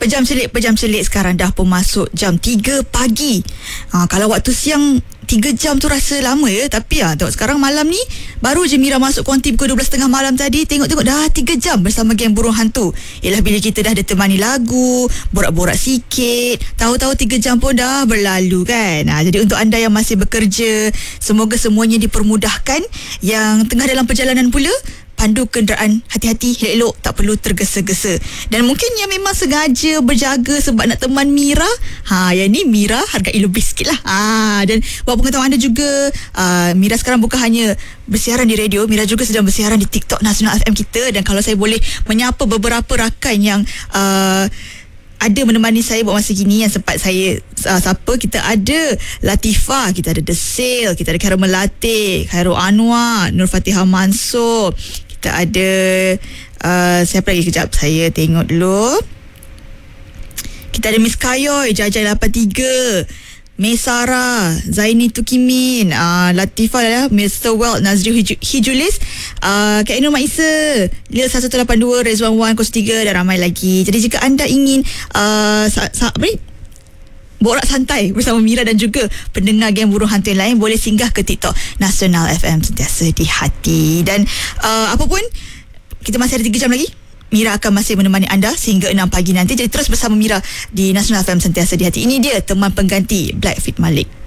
Pejam celik sekarang dah pun masuk jam 3 pagi. Kalau waktu siang 3 jam tu rasa lama ya. Tapi tengok sekarang malam ni, baru je Mira masuk konti pukul 12.30 malam tadi. Tengok dah 3 jam bersama geng Burung Hantu. Yalah, bila kita dah ada temani lagu, borak-borak sikit, tahu-tahu 3 jam pun dah berlalu kan. Jadi untuk anda yang masih bekerja, semoga semuanya dipermudahkan. Yang tengah dalam perjalanan pula, pandu kenderaan hati-hati, elok-elok, tak perlu tergesa-gesa. Dan mungkin yang memang sengaja berjaga sebab nak teman Mira, yang ni Mira hargai lebih sikit lah. Dan buat pengetahuan anda juga, Mira sekarang bukan hanya bersiaran di radio, Mira juga sedang bersiaran di TikTok Nasional FM kita. Dan kalau saya boleh menyapa beberapa rakan yang ada menemani saya buat masa gini, yang sempat saya sapa, kita ada Latifah, kita ada The Sale, kita ada Khairul Melati, Khairul Anwar, Nur Fatihah Mansur, kita ada siapa lagi, kejap saya tengok dulu. Kita ada Miss Kayoy, Jajai 83, Mesara, Zaini Tukimin, Latifah, Mr. Welt, Nazri Hijulis, Kak Nur Maisa, Lil 1182, Rezwan 103 dan ramai lagi. Jadi jika anda ingin borak santai bersama Mira dan juga pendengar geng Burung Hantu yang lain, boleh singgah ke TikTok Nasional FM, sentiasa di hati. Dan apa pun, kita masih ada 3 jam lagi. Mira akan masih menemani anda sehingga 6 pagi nanti. Jadi terus bersama Mira di Nasional FM, sentiasa di hati. Ini dia teman pengganti Black Fit Malik.